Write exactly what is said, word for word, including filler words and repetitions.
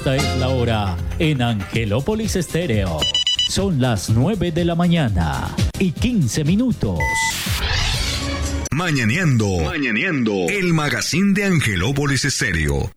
Esta es la hora en Angelópolis Estéreo. Son las nueve de la mañana y quince minutos. Mañaneando, Mañaneando, el magazine de Angelópolis Estéreo.